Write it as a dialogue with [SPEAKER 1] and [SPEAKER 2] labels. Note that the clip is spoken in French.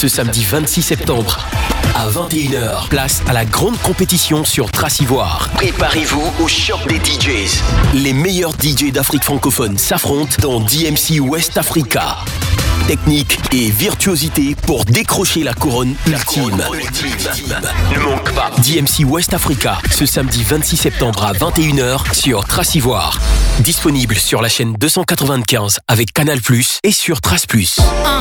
[SPEAKER 1] ce samedi 26 septembre. À 21h, place à la grande compétition sur Trace Ivoire. Préparez-vous au choc des DJs. Les meilleurs DJ d'Afrique francophone s'affrontent dans DMC West Africa. Technique et virtuosité pour décrocher la couronne ultime. Ne manque pas DMC West Africa, ce samedi 26 septembre à 21h sur Trace Ivoire. Disponible sur la chaîne 295 avec Canal+, et sur Trace+.